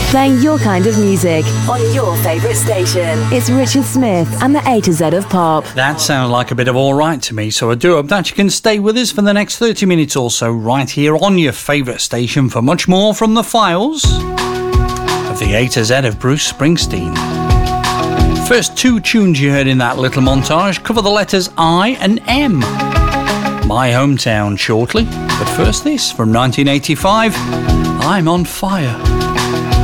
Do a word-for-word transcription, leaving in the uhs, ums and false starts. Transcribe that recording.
Playing your kind of music on your favourite station. It's Richard Smith and the A to Z of Pop. That sounds like a bit of all right to me, so I do hope that you can stay with us for the next thirty minutes or so right here on your favourite station for much more from the files of the A to Z of Bruce Springsteen. First two tunes you heard in that little montage cover the letters I and M. My Hometown shortly, but first this from nineteen eighty-five, I'm on Fire.